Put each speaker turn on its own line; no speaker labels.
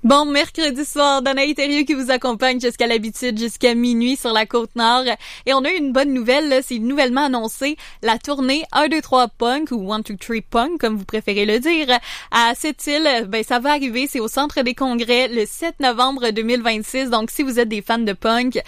Bon mercredi soir, Danaï Thérieux qui vous accompagne jusqu'à l'habitude, jusqu'à minuit sur la Côte-Nord. Et on a une bonne nouvelle, là, c'est nouvellement annoncé la tournée 1, 2, 3 Punk ou 1, 2, 3 Punk, comme vous préférez le dire, à Sept-Îles. Ben, ça va arriver, c'est au Centre des Congrès le 7 novembre 2026. Donc, si vous êtes des fans de punk,